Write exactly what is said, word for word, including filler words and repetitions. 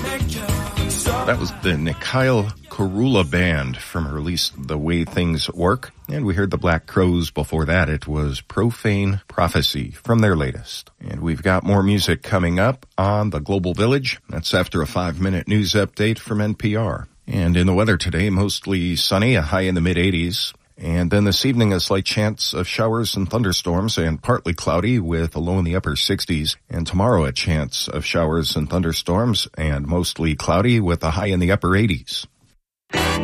That was the Mikhail Kurula Band from her release The Way Things Work. And we heard the Black Crowes before that. It was Profane Prophecy from their latest. And we've got more music coming up on The Global Village. That's after a five-minute news update from N P R. And in the weather today, mostly sunny, a high in the mid-eighties. And then this evening, a slight chance of showers and thunderstorms and partly cloudy with a low in the upper sixties. And tomorrow, a chance of showers and thunderstorms and mostly cloudy with a high in the upper eighties.